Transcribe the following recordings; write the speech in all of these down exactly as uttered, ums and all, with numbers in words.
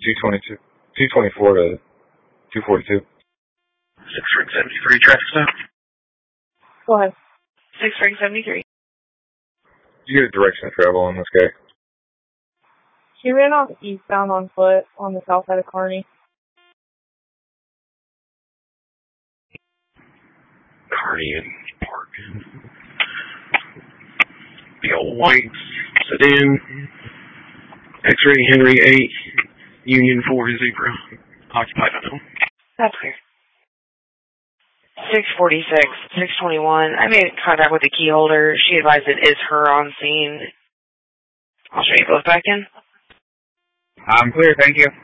two twenty-two, two twenty-four to two forty-two. six ring seventy-three, traffic stop. Go ahead. six ring seventy-three. Did you get a direction of travel on this guy? She ran off eastbound on foot on the south side of Kearney. Kearney and Park. The old white sedan. X-ray Henry eight. Union four Zebra. Occupied unknown. That's clear. six forty-six, six twenty-one. I made contact with the key holder. She advised it is her on scene. I'll show you both back in. I'm clear, thank you.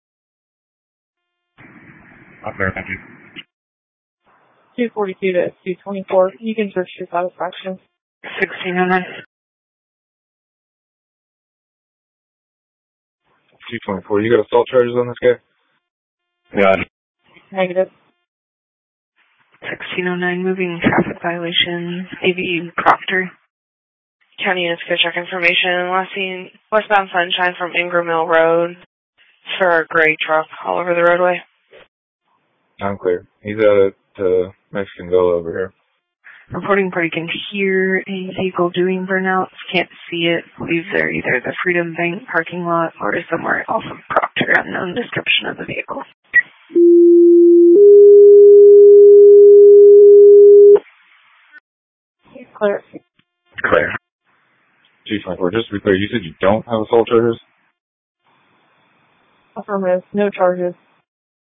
I'm clear, thank you. two forty-two to two twenty-four. You can search your satisfaction. sixteen oh nine. two twenty-four. You got assault charges on this guy? Yeah. Negative. sixteen oh nine, moving traffic violation. A V Proctor. County units go check information. Last seen westbound Sunshine from Ingram Mill Road. For a gray truck all over the roadway. I'm clear. He's out at uh, Mexican Villa over here. Reporting party can hear a vehicle doing burnouts. Can't see it. Believes they're either the Freedom Bank parking lot or somewhere off of Proctor. Unknown description of the vehicle. Clear. Clear. two twenty-four. Just to be clear, you said you don't have assault charges? Affirmative. No charges.